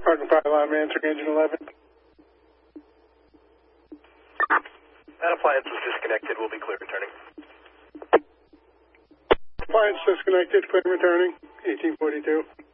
Parking pylon, answering engine 11. That appliance was disconnected. We'll be clear returning. Appliance disconnected, clear returning, 1842.